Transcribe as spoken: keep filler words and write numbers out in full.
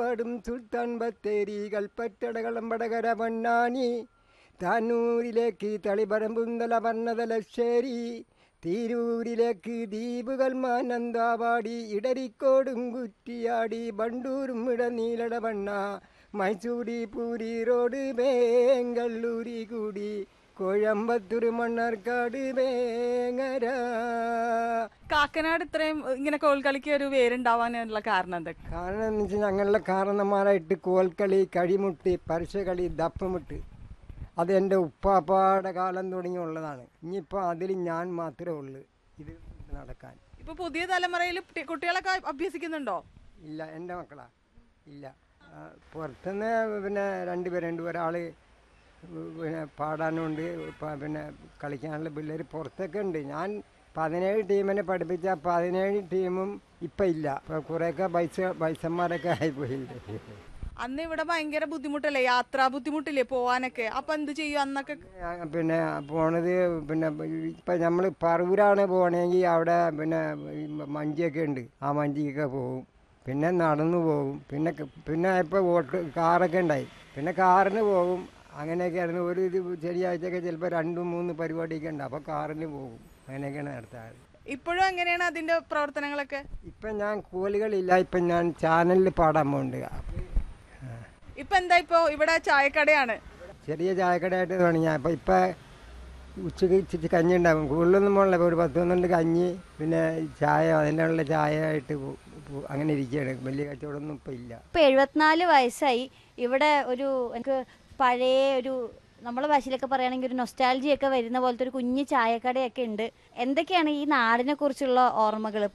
പാടും സുൽത്താൻ ബത്തേരി കൽപ്പറ്റടകളമ്പടകര പൊന്നാനി താനൂരിലേക്ക് തളിപറമ്പുന്തല വർണ്ണതലശ്ശേരി തിരൂരിലേക്ക് ദ്വീപുകൾ മാനന്താവാടി ഇടരിക്കോടും കുറ്റിയാടി ബണ്ടൂരും ഇടനീലട വണ്ണ മൈസൂരി പൂരി റോഡ് ബേങ്കല്ലൂരി കൂടി കോഴമ്പത്തൂർ മണ്ണാർക്കാട് വേങ്ങര. കാക്കനാട് ഇത്രയും ഇങ്ങനെ കോൽക്കളിക്ക് ഒരു പേരുണ്ടാവാനുള്ള കാരണം എന്തൊക്കെ? കാരണം എന്ന് വെച്ചാൽ ഞങ്ങളുടെ കാരണന്മാരായിട്ട് കോൽക്കളി, കഴിമുട്ട്, പരശകളി, ദപ്പമുട്ട് അത് എൻ്റെ ഉപ്പാപ്പാടെ കാലം തുടങ്ങിയുള്ളതാണ്. ഇനിയിപ്പോൾ അതിൽ ഞാൻ മാത്രമേ ഉള്ളൂ ഇത് നടക്കാൻ. ഇപ്പൊ പുതിയ തലമുറയിൽ കുട്ടികളൊക്കെ അഭ്യസിക്കുന്നുണ്ടോ? ഇല്ല, എൻ്റെ മക്കളാ ഇല്ല. പുറത്തുനിന്ന് പിന്നെ രണ്ടുപേരുണ്ട്. ഒരാൾ പിന്നെ പാടാനുണ്ട്, പിന്നെ കളിക്കാനുള്ള പിള്ളേർ പുറത്തൊക്കെ ഉണ്ട്. ഞാൻ പതിനേഴ് ടീമിനെ പഠിപ്പിച്ച പതിനേഴ് ടീമും ഇപ്പം ഇല്ല. ഇപ്പോൾ കുറേയൊക്കെ പൈസ പൈസന്മാരൊക്കെ ആയിപ്പോയില്ലേ. അന്ന് ഇവിടെ ഭയങ്കര ബുദ്ധിമുട്ടല്ലേ, യാത്രാ ബുദ്ധിമുട്ടില്ലേ പോവാനൊക്കെ? അപ്പം എന്ത് ചെയ്യും അന്നൊക്കെ? പിന്നെ പോണത് പിന്നെ ഇപ്പം നമ്മൾ പറവൂരാണ് പോകണമെങ്കിൽ അവിടെ പിന്നെ മഞ്ചിയൊക്കെ ഉണ്ട്, ആ മഞ്ചിയൊക്കെ പോകും. പിന്നെ നടന്നു പോകും. പിന്നെ പിന്നെ ഇപ്പോൾ ഓട്ട് കാറൊക്കെ ഉണ്ടായി, പിന്നെ കാറിന് പോകും. അങ്ങനെയൊക്കെയായിരുന്നു. ഒരു ഇത് ശനിയാഴ്ചയൊക്കെ ചിലപ്പോൾ രണ്ടും മൂന്ന് പരിപാടിയൊക്കെ ഉണ്ട്, അപ്പോൾ കാറിന് പോകും. അങ്ങനെയൊക്കെയാണ് നടത്താറ്. ഇപ്പോഴും എങ്ങനെയാണ് അതിൻ്റെ പ്രവർത്തനങ്ങളൊക്കെ? ഇപ്പം ഞാൻ കോലുകളില്ല, ഇപ്പം ഞാൻ ചാനലിൽ പാടാൻ പോകുന്നുണ്ട്. ഇപ്പം എന്താ ഇപ്പോൾ ഇവിടെ ചായക്കടയാണ്, ചെറിയ ചായക്കടയായിട്ട് തുടങ്ങി. അപ്പം ഇപ്പം ഉച്ചയ്ക്ക് ഇച്ചിരി കഞ്ഞി ഉണ്ടാകും. കൂടുതലൊന്നും പോകണില്ല. ഇപ്പോൾ ഒരു പത്ത് പന്ത്രണ്ട് കഞ്ഞി, പിന്നെ ചായ, അതിനുള്ള ചായ ആയിട്ട് അങ്ങനെ ഇരിക്കുകയാണ്. വലിയ കച്ചവടമൊന്നും ഇപ്പം ഇല്ല. ഇപ്പം എഴുപത്തിനാല് വയസ്സായി. ഇവിടെ ഒരു എനിക്ക് പഴയ ഒരു നമ്മളെ ഭാഷയിലൊക്കെ പറയുകയാണെങ്കിൽ ഒരു നൊസ്റ്റാൾജിയൊക്കെ വരുന്ന പോലത്തെ ഒരു കുഞ്ഞ് ചായക്കടയൊക്കെ ഉണ്ട്. എന്തൊക്കെയാണ് ഈ നാടിനെ കുറിച്ചുള്ള ഓർമ്മകൾ?